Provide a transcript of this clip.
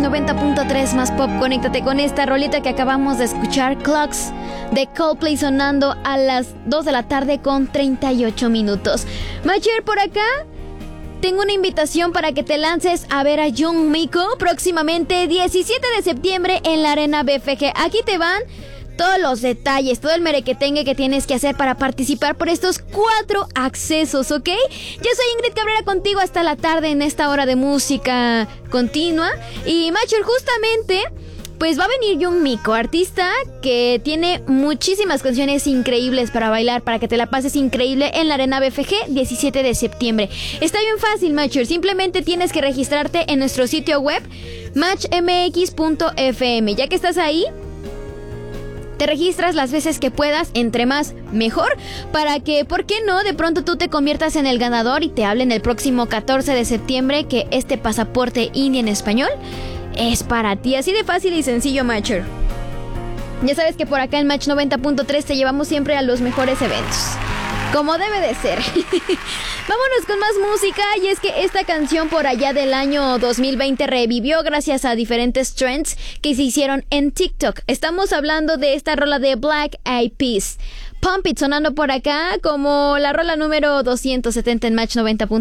90.3 más pop. Conéctate con esta rolita que acabamos de escuchar, Clocks, de Coldplay, sonando a las 2 de la tarde con 38 minutos. Macher, por acá tengo una invitación para que te lances a ver a Jung Miko próximamente 17 de septiembre en la Arena BFG. Aquí te van todos los detalles, todo el merequetengue que tienes que hacer para participar por estos 4 accesos, ¿ok? Yo soy Ingrid Cabrera, contigo hasta la tarde en esta hora de música continua. Y Macher, justamente pues va a venir Jung Miko, artista que tiene muchísimas canciones increíbles para bailar, para que te la pases increíble en la Arena BFG 17 de septiembre. Está bien fácil, Macher, simplemente tienes que registrarte en nuestro sitio web matchmx.fm. Ya que estás ahí, te registras las veces que puedas, entre más mejor, para que, ¿por qué no?, de pronto tú te conviertas en el ganador y te hablen el próximo 14 de septiembre que este pasaporte indie en español es para ti. Así de fácil y sencillo, Macher. Ya sabes que por acá en Match 90.3 te llevamos siempre a los mejores eventos, como debe de ser. Vámonos con más música, y es que esta canción por allá del año 2020 revivió gracias a diferentes trends que se hicieron en TikTok. Estamos hablando de esta rola de Black Eyed Peas, Pump It, sonando por acá como la rola número 270 en Match 90.